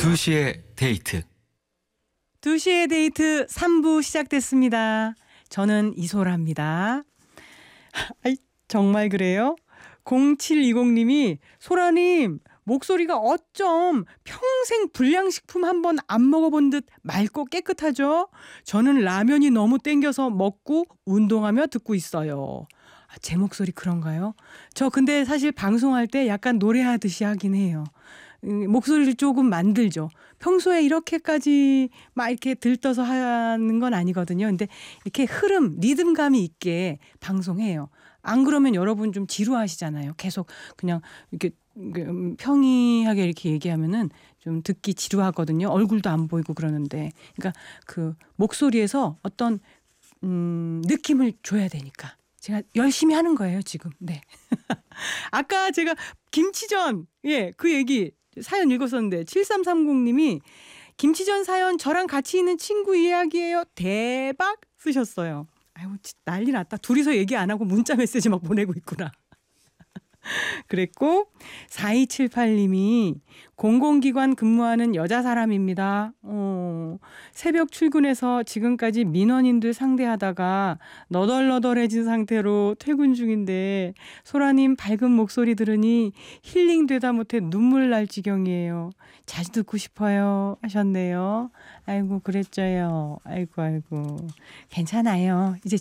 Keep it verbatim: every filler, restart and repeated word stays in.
두 시의 데이트. 두 시의 데이트 삼 부 시작됐습니다. 저는 이소라입니다. 아이, 정말 그래요? 공칠이공님이 소라님 목소리가 어쩜 평생 불량식품 한 번 안 먹어본 듯 맑고 깨끗하죠? 저는 라면이 너무 땡겨서 먹고 운동하며 듣고 있어요. 아, 제 목소리 그런가요? 저 근데 사실 방송할 때 약간 노래하듯이 하긴 해요. 음, 목소리를 조금 만들죠. 평소에 이렇게까지 막 이렇게 들떠서 하는 건 아니거든요. 근데 이렇게 흐름, 리듬감이 있게 방송해요. 안 그러면 여러분 좀 지루하시잖아요. 계속 그냥 이렇게 평이하게 이렇게 얘기하면은 좀 듣기 지루하거든요. 얼굴도 안 보이고 그러는데. 그러니까 그 목소리에서 어떤 음, 느낌을 줘야 되니까. 제가 열심히 하는 거예요, 지금. 네. 아까 제가 김치전, 예, 그 얘기 사연 읽었었는데 칠삼삼공님이 김치전 사연 저랑 같이 있는 친구 이야기예요. 대박 쓰셨어요. 아유, 난리 났다. 둘이서 얘기 안 하고 문자 메시지 막 보내고 있구나. 그랬고 사이칠팔님이 공공기관 근무하는 여자 사람입니다. 어, 새벽 출근해서 지금까지 민원인들 상대하다가 너덜너덜해진 상태로 퇴근 중인데 소라님 밝은 목소리 들으니 힐링되다 못해 눈물 날 지경이에요. 자주 듣고 싶어요 하셨네요. 아이고 그랬죠요. 아이고 아이고 괜찮아요. 이제